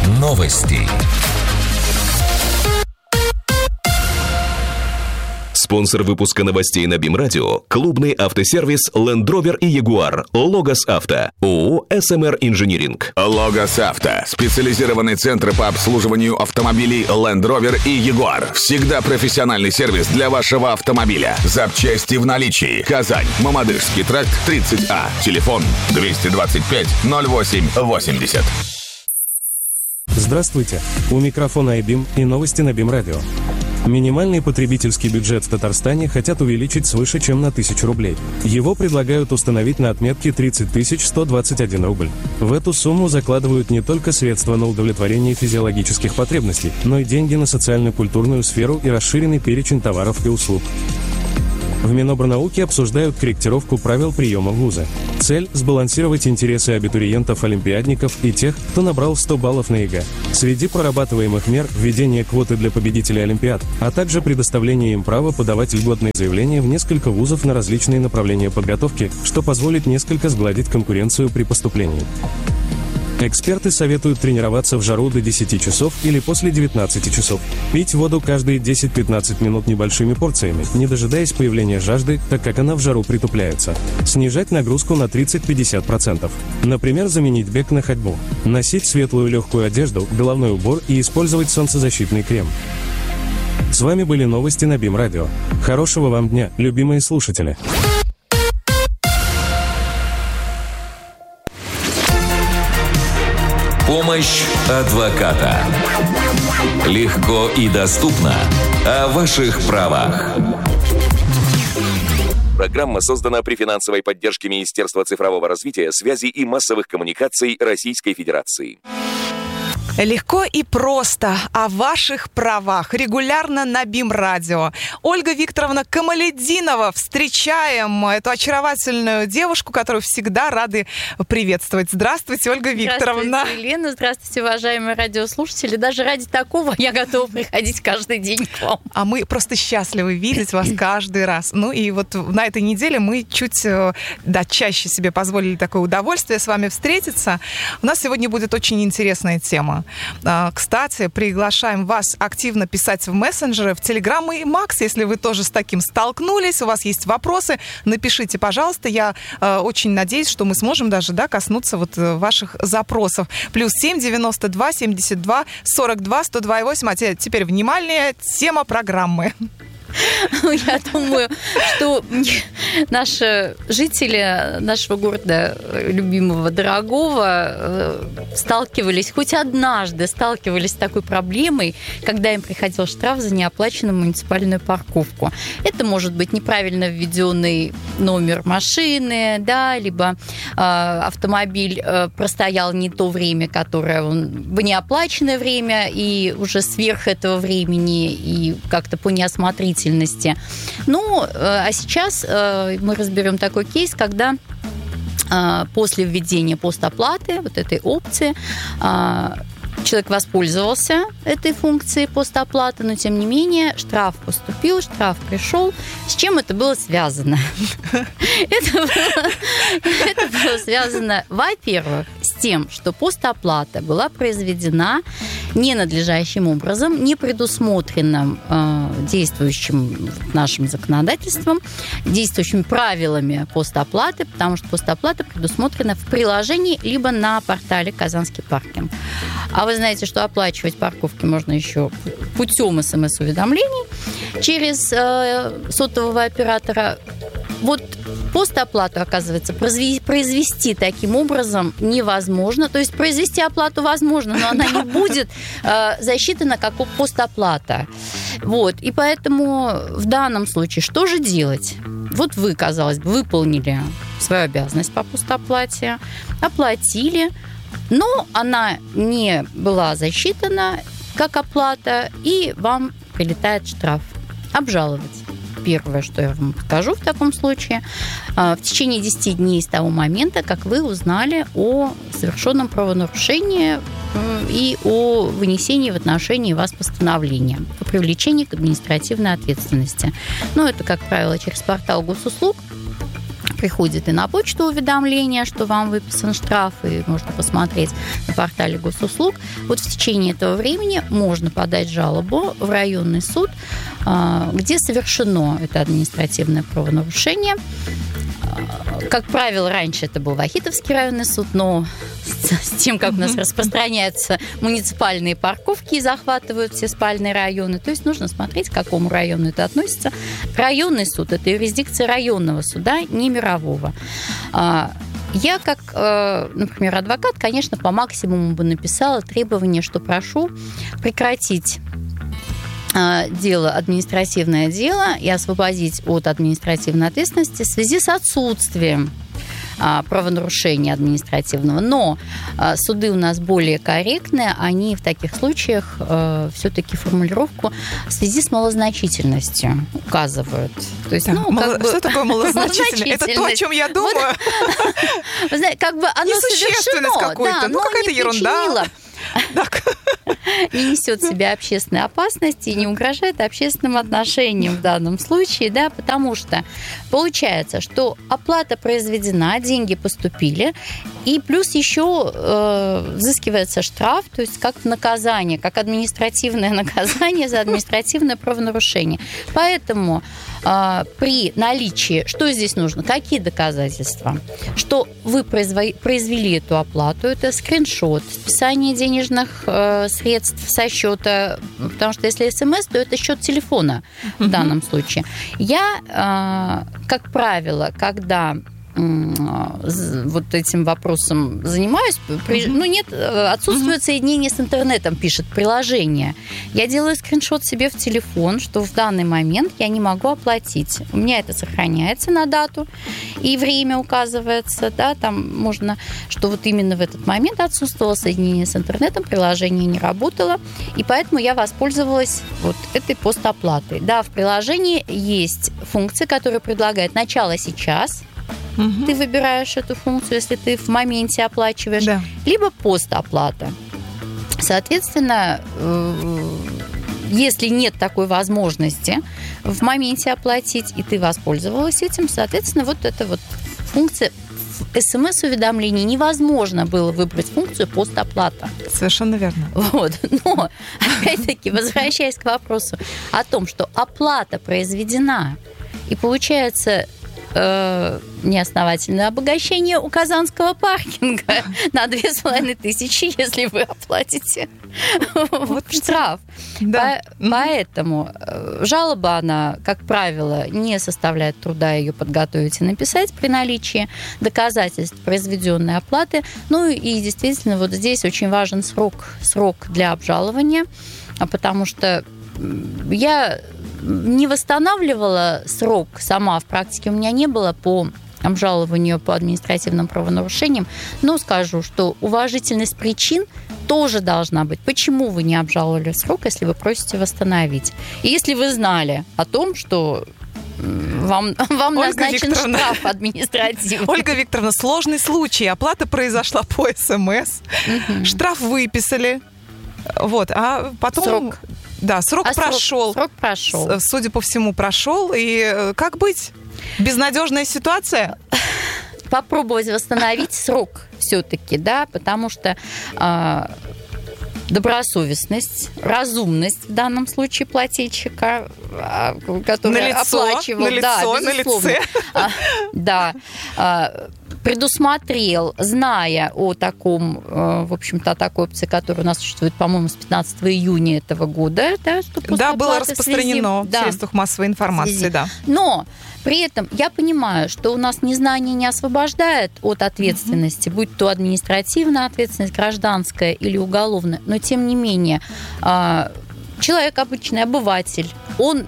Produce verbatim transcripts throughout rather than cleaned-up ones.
Новости. Спонсор выпуска новостей на БИМ-радио – клубный автосервис Land Rover и Jaguar Логос Авто, ООО эс эм эр Инжиниринг. Логос Авто – специализированный центр по обслуживанию автомобилей Land Rover и Jaguar. Всегда профессиональный сервис для вашего автомобиля. Запчасти в наличии. Казань, Мамадышский тракт, тридцать А. Телефон двести двадцать пять ноль восемь восемьдесят. Здравствуйте. У микрофона iBIM и новости на БИМ-радио. Минимальный потребительский бюджет в Татарстане хотят увеличить свыше чем на тысячу рублей. Его предлагают установить на отметке тридцать тысяч сто двадцать один рубль. В эту сумму закладывают не только средства на удовлетворение физиологических потребностей, но и деньги на социально-культурную сферу и расширенный перечень товаров и услуг. В Минобрнауки обсуждают корректировку правил приема в вузы. Цель – сбалансировать интересы абитуриентов-олимпиадников и тех, кто набрал сто баллов на ЕГЭ. Среди прорабатываемых мер – введение квоты для победителей олимпиад, а также предоставление им права подавать льготные заявления в несколько вузов на различные направления подготовки, что позволит несколько сгладить конкуренцию при поступлении. Эксперты советуют тренироваться в жару до десяти часов или после девятнадцати часов. Пить воду каждые десять-пятнадцать минут небольшими порциями, не дожидаясь появления жажды, так как она в жару притупляется. Снижать нагрузку на тридцать-пятьдесят процентов. Например, заменить бег на ходьбу. Носить светлую легкую одежду, головной убор и использовать солнцезащитный крем. С вами были новости на БИМ-радио. Хорошего вам дня, любимые слушатели. Помощь адвоката. Легко и доступно. О ваших правах. Программа создана при финансовой поддержке Министерства цифрового развития, связи и массовых коммуникаций Российской Федерации. Легко и просто о ваших правах. Регулярно на БИМ-радио. Ольга Викторовна Камалетдинова. Встречаем эту очаровательную девушку, которую всегда рады приветствовать. Здравствуйте, Ольга Викторовна. Здравствуйте, Елена. Здравствуйте, уважаемые радиослушатели. Даже ради такого я готова приходить каждый день к вам. А мы просто счастливы видеть вас каждый раз. Ну и вот на этой неделе мы чуть, да, чаще себе позволили такое удовольствие с вами встретиться. У нас сегодня будет очень интересная тема. Кстати, приглашаем вас активно писать в мессенджеры, в Телеграм и Макс, если вы тоже с таким столкнулись, у вас есть вопросы, напишите, пожалуйста. Я э, очень надеюсь, что мы сможем даже, да, коснуться вот ваших запросов. Плюс семь девяносто два семьдесят два сорок два сто два и восемь. А теперь внимание, тема программы. Я думаю, что наши жители нашего города, любимого, дорогого, сталкивались, хоть однажды сталкивались с такой проблемой, когда им приходил штраф за неоплаченную муниципальную парковку. Это может быть неправильно введенный номер машины, да, либо э, автомобиль э, простоял не то время, которое он в неоплаченное время, и уже сверх этого времени, и как-то по неосмотрительности. Ну, а сейчас мы разберем такой кейс, когда после введения постоплаты, вот этой опции, человек воспользовался этой функцией постоплаты, но, тем не менее, штраф поступил, штраф пришел. С чем это было связано? Это было связано, во-первых, с тем, что постоплата была произведена ненадлежащим образом, не предусмотренным действующим нашим законодательством, действующими правилами постоплаты, потому что постоплата предусмотрена в приложении либо на портале «Казанский паркинг». А вы знаете, что оплачивать парковки можно еще путем смс-уведомлений через э, сотового оператора. Вот постоплату, оказывается, произвести таким образом невозможно. То есть произвести оплату возможно, но она не будет э, засчитана как постоплата. Вот. И поэтому в данном случае что же делать? Вот вы, казалось бы, выполнили свою обязанность по постоплате, оплатили, но она не была засчитана как оплата, и вам прилетает штраф. Обжаловать. Первое, что я вам скажу в таком случае, в течение десяти дней с того момента, как вы узнали о совершенном правонарушении и о вынесении в отношении вас постановления о привлечении к административной ответственности. Ну, это, как правило, через портал госуслуг. приходит и на почту уведомление, что вам выписан штраф, и можно посмотреть на портале госуслуг. Вот в течение этого времени можно подать жалобу в районный суд, где совершено это административное правонарушение. Как правило, раньше это был Вахитовский районный суд, но с тем, как у нас распространяются муниципальные парковки и захватывают все спальные районы, то есть нужно смотреть, к какому району это относится. Районный суд – это юрисдикция районного суда, не мирового. Я, как, например, адвокат, конечно, по максимуму бы написала требование, что прошу прекратить дело, административное дело, и освободить от административной ответственности в связи с отсутствием правонарушения административного. Но суды у нас более корректные, они в таких случаях все-таки формулировку в связи с малозначительностью указывают. То есть, да, ну, мало... как бы... Что такое малозначительность? Это то, о чем я думаю. Вы знаете, как бы оно совершено, какой-то, ну какая-то ерунда. Не несет в себе общественной опасности и не угрожает общественным отношениям в данном случае, да, потому что получается, что оплата произведена, деньги поступили, и плюс еще э, взыскивается штраф, то есть как наказание, как административное наказание за административное правонарушение. Поэтому э, при наличии, что здесь нужно, какие доказательства, что вы произвели, произвели эту оплату, это скриншот, списание денежных э, средств со счета, потому что если СМС, то это счет телефона в данном случае. Я, э, как правило, когда вот этим вопросом занимаюсь. При, ну, нет, отсутствует соединение с интернетом, пишет приложение. Я делаю скриншот себе в телефон, что в данный момент я не могу оплатить. У меня это сохраняется на дату, и время указывается, да, там можно, что вот именно в этот момент отсутствовало соединение с интернетом, приложение не работало, и поэтому я воспользовалась вот этой постоплатой. Да, в приложении есть функция, которая предлагает начало сейчас. Угу. Ты выбираешь эту функцию, если ты в моменте оплачиваешь, да. Либо постоплата. Соответственно, если нет такой возможности в моменте оплатить, и ты воспользовалась этим, соответственно, вот эта вот функция СМС-уведомлений невозможно было выбрать функцию постоплата. Совершенно верно. Вот. Но, опять-таки, возвращаясь к вопросу о том, что оплата произведена, и получается неосновательное обогащение у казанского паркинга на две с половиной тысячи, если вы оплатите вот штраф. Да. По- поэтому жалоба, она, как правило, не составляет труда ее подготовить и написать при наличии доказательств произведенной оплаты. Ну и действительно, вот здесь очень важен срок, срок для обжалования, потому что я не восстанавливала срок сама, в практике у меня не было по обжалованию по административным правонарушениям, но скажу, что уважительность причин тоже должна быть. Почему вы не обжаловали срок, если вы просите восстановить? И если вы знали о том, что вам, вам назначен штраф административный. Ольга Викторовна, сложный случай. Оплата произошла по СМС, угу. Штраф выписали, вот, а потом... Срок. Да, срок а прошел. Срок, срок прошел. Судя по всему, прошел. И как быть? Безнадежная ситуация? Попробовать восстановить срок все-таки, да, потому что э, добросовестность, разумность в данном случае плательщика, который на лицо, оплачивал, на лицо, да, на лице. А, да, а, предусмотрел, зная о таком, в общем-то, о такой опции, которая у нас существует, по-моему, с пятнадцатого июня этого года. Да, что да, было распространено в, связи, в средствах массовой информации. Да. Но при этом я понимаю, что у нас незнание не освобождает от ответственности, mm-hmm. будь то административная ответственность, гражданская или уголовная, но тем не менее человек обычный, обыватель, он...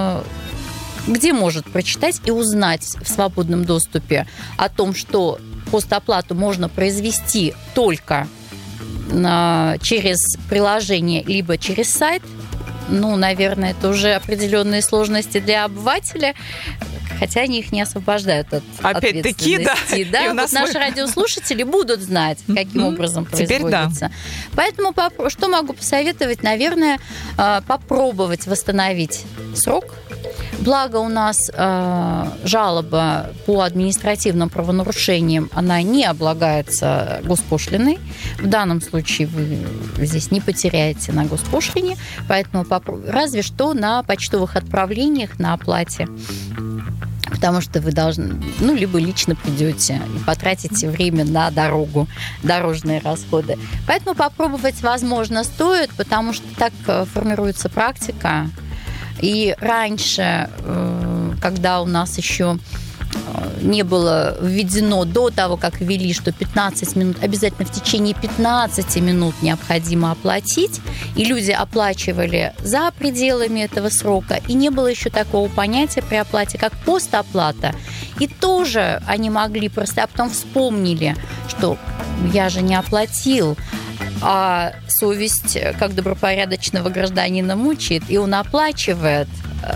где может прочитать и узнать в свободном доступе о том, что постоплату можно произвести только через приложение либо через сайт? Ну, наверное, это уже определенные сложности для обывателя. хотя они их не освобождают от Опять-таки, ответственности. да. Да, И у вот нас наши мы... радиослушатели будут знать, каким Mm-hmm. образом Теперь производится. Да. Поэтому поп- что могу посоветовать? Наверное, попробовать восстановить срок. Благо у нас э, жалоба по административным правонарушениям, она не облагается госпошлиной. В данном случае вы здесь не потеряете на госпошлине, поэтому попро- разве что на почтовых отправлениях, на оплате. Потому что вы должны, ну, либо лично придете и потратите время на дорогу, дорожные расходы. Поэтому попробовать, возможно, стоит, потому что так формируется практика. И раньше, когда у нас еще не было введено до того, как ввели, что пятнадцать минут, обязательно в течение пятнадцати минут необходимо оплатить, и люди оплачивали за пределами этого срока, и не было еще такого понятия при оплате, как постоплата. И тоже они могли просто, а потом вспомнили, что я же не оплатил, а совесть, как добропорядочного гражданина, мучает, и он оплачивает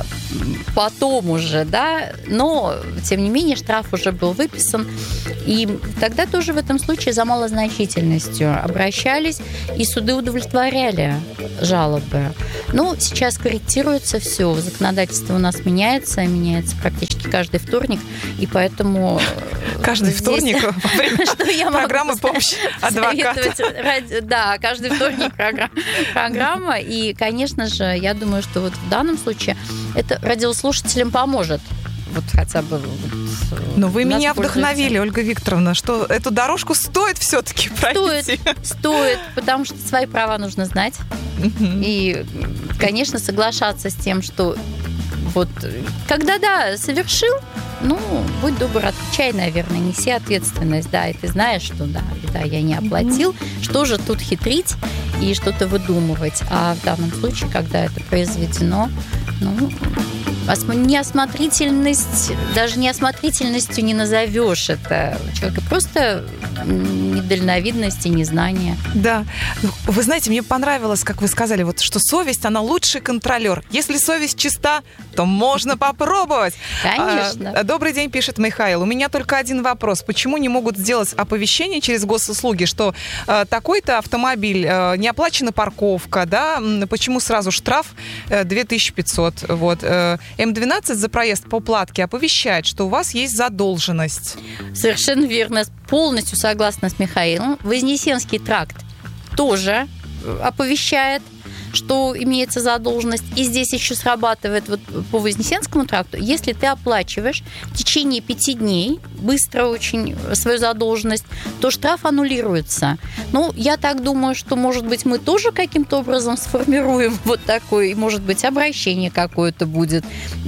потом уже, да, но, тем не менее, штраф уже был выписан, и тогда тоже в этом случае за малозначительностью обращались, и суды удовлетворяли жалобы. Ну, сейчас корректируется все, законодательство у нас меняется, меняется практически каждый вторник, и поэтому... Каждый здесь, вторник во время что я программы «Помощь адвоката». Да, каждый вторник программа, и, конечно же, я думаю, что вот в данном случае это радиослушателям поможет. Вот хотя бы... Вот, но вы меня вдохновили, Ольга Викторовна, что эту дорожку стоит все-таки пройти. Стоит, стоит, потому что свои права нужно знать. И, конечно, соглашаться с тем, что вот когда, да, совершил, ну, будь добр, отвечай, наверное, неси ответственность, да, и ты знаешь, что да, да, я не оплатил, что же тут хитрить и что-то выдумывать. А в данном случае, когда это произведено, ну, неосмотрительность, даже неосмотрительностью не назовешь это человека, просто недальновидность и незнание. Да. Вы знаете, мне понравилось, как вы сказали, вот, что совесть, она лучший контролер. Если совесть чиста, то можно попробовать. Конечно. А, добрый день, пишет Михаил. У меня только один вопрос. Почему не могут сделать оповещение через госуслуги, что а, такой-то автомобиль, а, не оплачена парковка, да? Почему сразу штраф а, две тысячи пятьсот? Вот. А, эм двенадцать за проезд по платке оповещает, что у вас есть задолженность. Совершенно верно. Полностью согласна с Михаилом. Вознесенский тракт тоже оповещает, что имеется задолженность. И здесь еще срабатывает вот по Вознесенскому тракту, если ты оплачиваешь в течение пяти дней быстро очень свою задолженность, то штраф аннулируется. Ну, я так думаю, что, может быть, мы тоже каким-то образом сформируем вот такое, может быть, обращение какое-то будет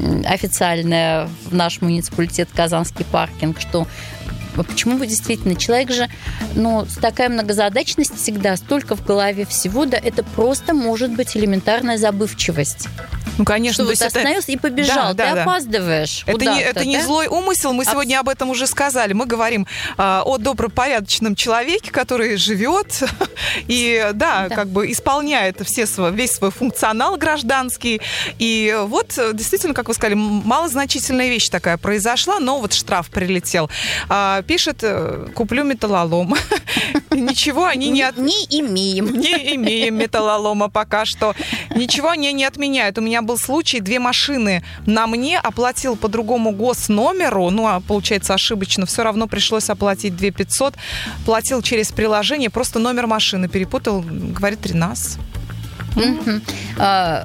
официальное в наш муниципалитет Казанский паркинг, что почему вы действительно, человек же, ну, такая многозадачность всегда, столько в голове всего, да, это просто может быть элементарная забывчивость. Ну, конечно. Что вот остановился это... и побежал, да, ты да, опаздываешь. Это, не, это да? не злой умысел, мы а... сегодня об этом уже сказали. Мы говорим а, о добропорядочном человеке, который живет и, да, да, как бы исполняет все свой, весь свой функционал гражданский. И вот, действительно, как вы сказали, малозначительная вещь такая произошла, но вот штраф прилетел. А, пишет, куплю металлолом. Ничего они не... Не имеем. Не имеем металлолома пока что. Ничего они не отменяют. У меня был случай, две машины на мне, оплатил по другому госномеру, ну, а получается ошибочно, все равно пришлось оплатить две тысячи пятьсот, платил через приложение, просто номер машины перепутал, говорит, Ренас. Mm-hmm. А,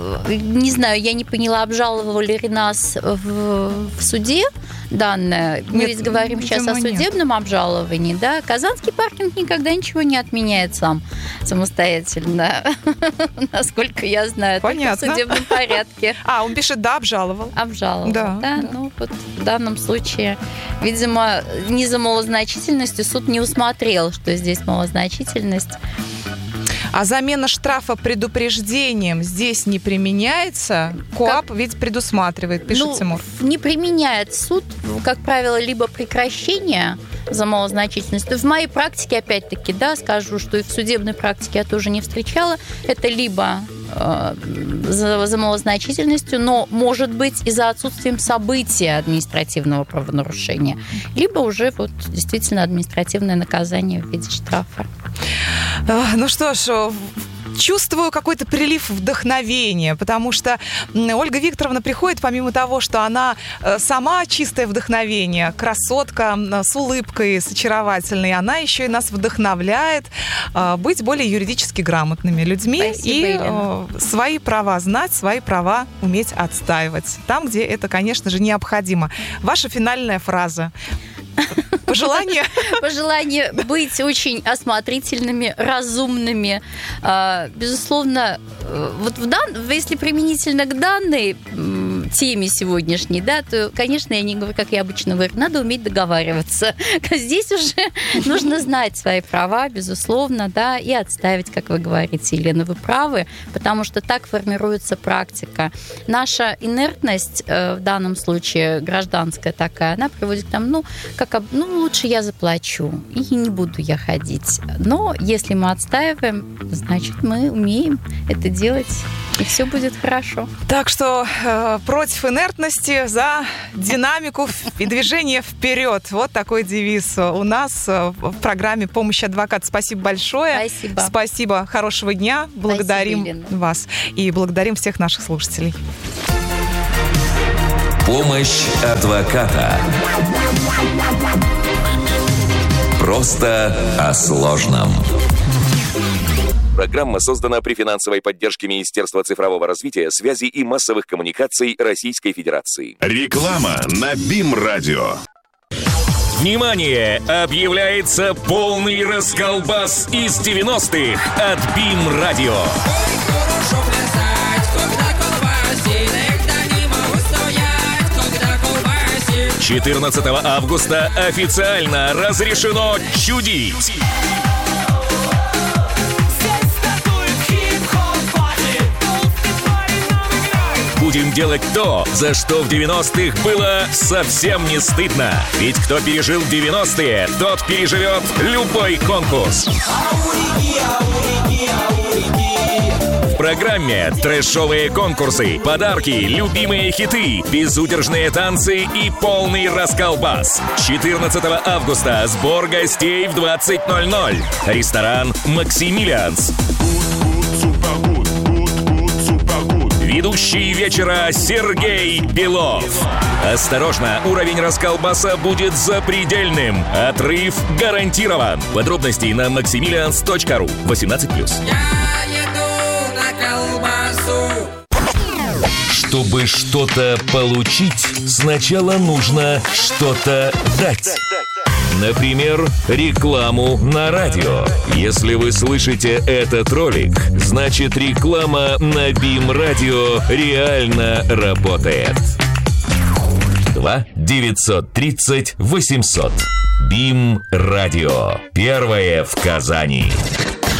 не знаю, я не поняла, обжаловали ли нас в, в суде данное. Мы нет, ведь говорим сейчас о судебном нет. обжаловании, да? Казанский паркинг никогда ничего не отменяет сам самостоятельно, насколько я знаю. Понятно. Только в судебном порядке. А, он пишет, да, обжаловал. Обжаловал, да. да, да. Ну, вот в данном случае, видимо, не за малозначительностью суд не усмотрел, что здесь малозначительность. А замена штрафа предупреждением здесь не применяется? КоАП как? Ведь предусматривает, пишет ну, Тимур. Не применяет суд, как правило, либо прекращение за малозначительность. В моей практике, опять-таки, да, скажу, что и в судебной практике я тоже не встречала. Это либо за, за малозначительностью, но, может быть, и за отсутствием события административного правонарушения, либо уже вот действительно административное наказание в виде штрафа. Ну что ж, чувствую какой-то прилив вдохновения, потому что Ольга Викторовна приходит, помимо того, что она сама чистое вдохновение, красотка с улыбкой, с очаровательной, она еще и нас вдохновляет быть более юридически грамотными людьми. Спасибо, и Елена. Свои права знать, свои права уметь отстаивать. Там, где это, конечно же, необходимо. Ваша финальная фраза. Пожелание? Пожелание быть очень осмотрительными, разумными. Безусловно, вот в дан... если применительно к данной теме сегодняшней, да, то, конечно, я не говорю, как я обычно говорю, надо уметь договариваться. Здесь уже нужно знать свои права, безусловно, да, и отставить, как вы говорите, Елена, вы правы, потому что так формируется практика. Наша инертность, в данном случае гражданская такая, она приводит к тому, ну, как, ну, лучше я заплачу, и не буду я ходить. Но если мы отстаиваем, значит, мы умеем это делать, и все будет хорошо. Так что э, против инертности, за динамику и движение вперед. Вот такой девиз у нас в программе «Помощь адвоката». Спасибо большое. Спасибо. Спасибо. Хорошего дня. Благодарим Спасибо, вас. И благодарим всех наших слушателей. Помощь адвоката. Просто о сложном. Программа создана при финансовой поддержке Министерства цифрового развития, связи и массовых коммуникаций Российской Федерации. Реклама на БИМ-радио. Внимание! Объявляется полный расколбас из девяностых от БИМ-радио. четырнадцатого августа официально разрешено чудить. Будем делать то, за что в девяностых было совсем не стыдно. Ведь кто пережил девяностые, тот переживет любой конкурс. В программе трэшовые конкурсы, подарки, любимые хиты, безудержные танцы и полный расколбас. четырнадцатого августа сбор гостей в двадцать ноль ноль. Ресторан «Максимилианс». Ведущий вечера Сергей Белов. Осторожно, уровень расколбаса будет запредельным. Отрыв гарантирован. Подробности на максимилианс точка ру. восемнадцать плюс. Чтобы что-то получить, сначала нужно что-то дать. Например, рекламу на радио. Если вы слышите этот ролик, значит реклама на БИМ-радио реально работает. два девятьсот тридцать восемьсот. БИМ-радио. Первое в Казани.